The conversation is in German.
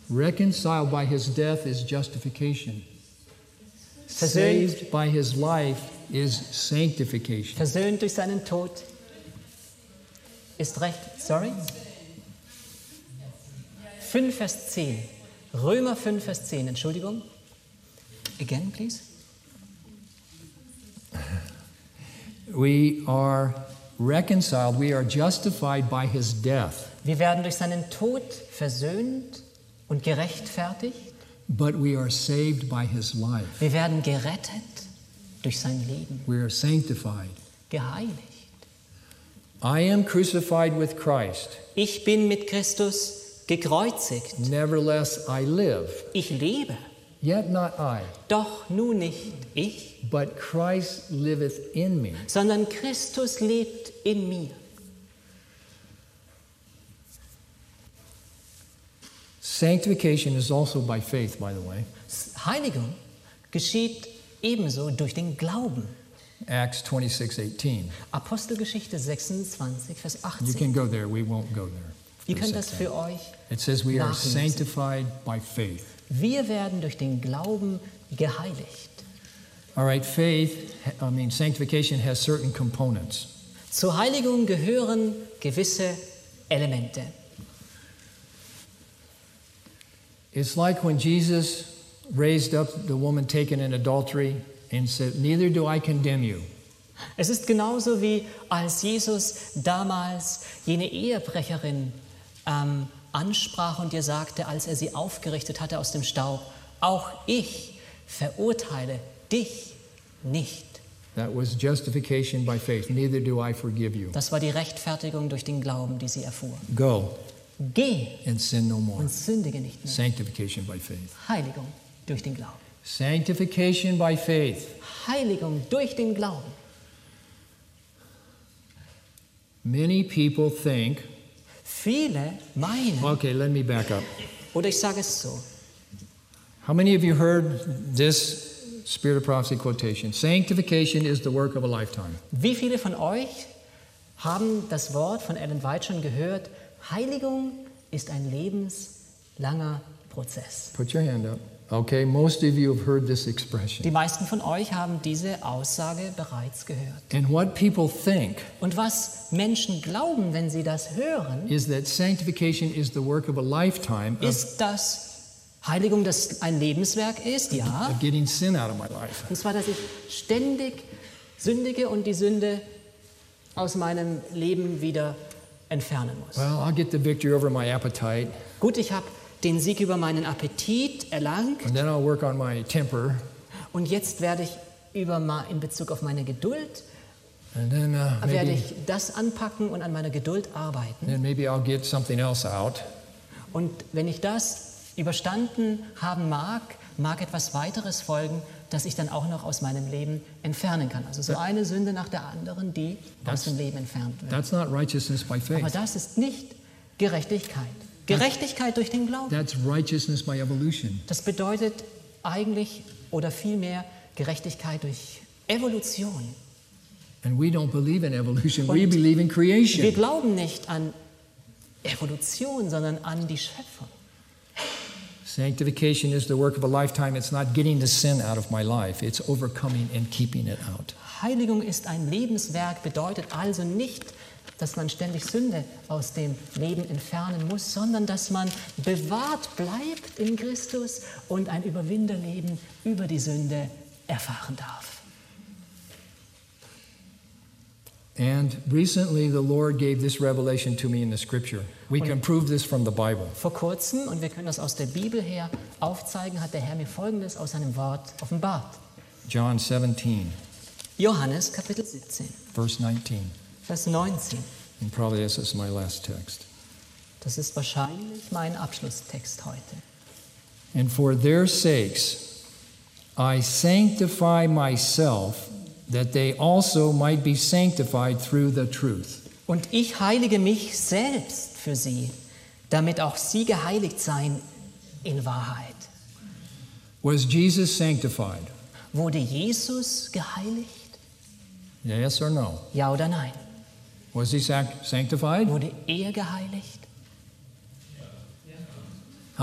Reconciled by his death is justification. Saved by his life is sanctification. Versöhnt durch seinen Tod ist Recht. Sorry? 5 Vers 10. Römer 5 Vers 10. Entschuldigung. Again, please. We are reconciled, we are justified by his death. Wir werden durch seinen Tod versöhnt und gerechtfertigt. But we are saved by his life. Wir werden gerettet durch sein Leben. We are sanctified. Geheiligt. I am crucified with Christ. Ich bin mit Christus gekreuzigt. Nevertheless I live. Ich lebe. Yet not I. Doch nun nicht ich, but Christ liveth in me. Sondern Christus lebt in mir. Sanctification is also by faith, by the way. Heiligung geschieht ebenso durch den Glauben. Acts 26:18. Apostelgeschichte 26, Vers 18. You can go there, we won't go there. Ihr könnt das für euch It says we are nachlesen. sanctified by faith. Wir werden durch den Glauben geheiligt. All right, sanctification has certain components. Zur Heiligung gehören gewisse Elemente. It's like when Jesus raised up the woman taken in adultery and said, "Neither do I condemn you." Es ist genauso wie als Jesus damals jene Ehebrecherin ansprach und ihr sagte, als er sie aufgerichtet hatte aus dem Staub, auch ich verurteile dich nicht. That was justification by faith. Neither do I forgive you. Das war die Rechtfertigung durch den Glauben, die sie erfuhr. Go Geh and sin no more. und sündige nicht mehr. Sanctification by faith. Heiligung durch den Glauben. Sanctification by faith. Heiligung durch den Glauben. Many people think. Viele meinen. Okay, let me back up. Oder ich sage es so. How many of you heard this Spirit of Prophecy quotation? Sanctification is the work of a lifetime. Wie viele von euch haben das Wort von Ellen White schon gehört? Heiligung ist ein lebenslanger Prozess. Put your hand up. Okay, most of you have heard this expression. Die meisten von euch haben diese Aussage bereits gehört. And what people think Und was Menschen glauben, wenn sie das hören, is that sanctification is the work of a lifetime ist, dass Heiligung das ein Lebenswerk ist, ja. of getting sin out of my life. Und zwar, dass ich ständig sündige und die Sünde aus meinem Leben wieder entfernen muss. Well, I'll get the victory over my appetite. Gut, ich habe den Sieg über meinen Appetit erlangt. And then I'll work on my temper. Und jetzt werde ich in Bezug auf meine Geduld, And then werde maybe, ich das anpacken und an meiner Geduld arbeiten. then maybe I'll get something else out. Und wenn ich das überstanden haben mag etwas weiteres folgen, das ich dann auch noch aus meinem Leben entfernen kann. Also so eine Sünde nach der anderen, die aus dem Leben entfernt wird. That's not righteousness by Aber faith. das ist nicht Gerechtigkeit. Gerechtigkeit durch den Glauben. That's righteousness by evolution. Das bedeutet eigentlich oder vielmehr Gerechtigkeit durch Evolution. And we don't believe in evolution. Und We believe in Wir creation. glauben nicht an Evolution, sondern an die Schöpfung. Sanctification is the work of a lifetime. It's not getting the sin out of my life. It's overcoming and keeping it out. Heiligung ist ein Lebenswerk, bedeutet also nicht, dass man ständig Sünde aus dem Leben entfernen muss, sondern dass man bewahrt bleibt in Christus und ein Überwinderleben über die Sünde erfahren darf. And recently the Lord gave this revelation to me in the scripture. We can prove this from the Bible. Vor kurzem, und wir können das aus der Bibel her aufzeigen, hat der Herr mir Folgendes aus seinem Wort offenbart. John 17, Johannes Kapitel 17, verse 19. Vers 19. And probably this is my last text. Das ist wahrscheinlich mein Abschlusstext heute. And for their sakes I sanctify myself, that they also might be sanctified through the truth. Und ich heilige mich selbst für sie, damit auch sie geheiligt seien in Wahrheit. Was Jesus sanctified? Wurde Jesus geheiligt? Yes or no? Ja oder nein? Was he sanctified? Wurde er geheiligt?